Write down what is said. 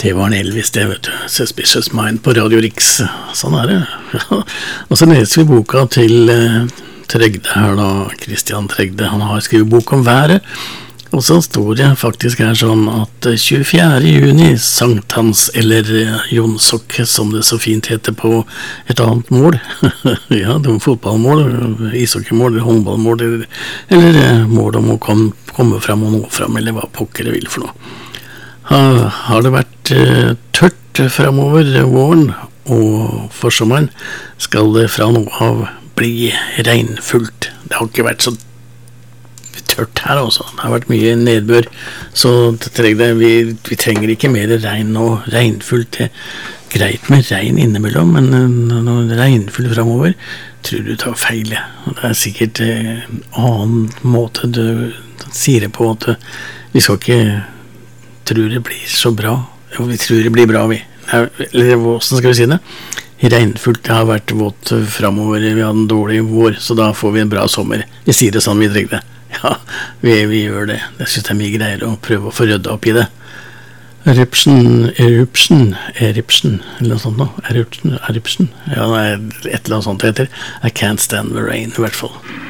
Det var en Elvis, det, vet du. Suspicious Mind på Radio Riks. Sånn det. Og så leser vi boka til Tregde her da, Christian Tregde. Han har skrevet bok om været. Og så står det faktisk her sånn at 24. juni, Sankthans, eller Jonsok, som det så fint heter på et annet mål. Ja, det var fotballmål, ishockeymål, håndballmål, eller mål om å komme fram og nå fram, eller hva pokker det vil for noe. Har det vært tørt fremover våren, og for sommeren skal det fra nå av bli regnfullt. Det har ikke vært så tørt her også. Det har vært mye nedbør, så vi trenger ikke mer regn og regnfullt. Det er greit med regn innimellom, men når regnfullt fremover, tror du tar feil. Det er sikkert en annen måte du sier det på, at vi skal ikke tro det blir så bra. Jo, vi tror det blir bra, vi. Eller hvordan skal vi si det? Regnfullt, det har vært vått fremover, vi har en dårlig vår, så da får vi en bra sommer. Vi sier det sånn, vi trenger det. Ja, vi gjør det. Jeg synes det er mye greier å prøve å få ryddet opp i det. Eruption, eller noe sånt nå. Eruption. Ja, det er et eller annet sånt det heter. I can't stand the rain, i hvert fall.